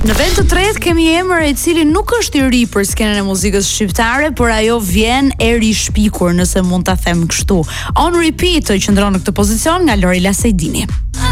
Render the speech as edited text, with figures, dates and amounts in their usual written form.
Në vend të tretë kemi emër i cili nuk është i ri për skenën e muzikës shqiptare, por ajo vjen e rishpikur, nëse mund ta them kështu. On Repeat qëndron në këtë pozicion nga Lorila Sejdini.